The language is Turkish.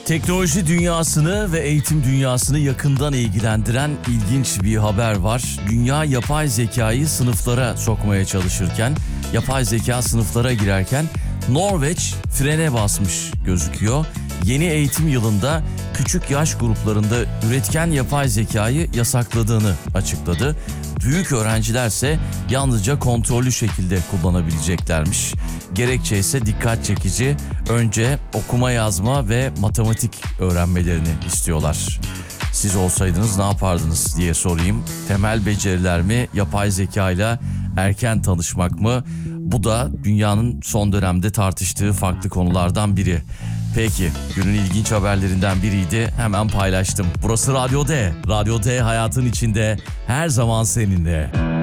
Teknoloji dünyasını ve eğitim dünyasını yakından ilgilendiren ilginç bir haber var. Dünya yapay zekayı sınıflara sokmaya çalışırken, yapay zeka sınıflara girerken Norveç frene basmış gözüküyor. Yeni eğitim yılında küçük yaş gruplarında üretken yapay zekayı yasakladığını açıkladı. Büyük öğrencilerse yalnızca kontrollü şekilde kullanabileceklermiş. Gerekçe ise dikkat çekici. Önce okuma yazma ve matematik öğrenmelerini istiyorlar. Siz olsaydınız ne yapardınız diye sorayım. Temel beceriler mi, yapay zeka ile erken tanışmak mı? Bu da dünyanın son dönemde tartıştığı farklı konulardan biri. Peki, günün ilginç haberlerinden biriydi. Hemen paylaştım. Burası Radyo D. Radyo D hayatın içinde her zaman seninle.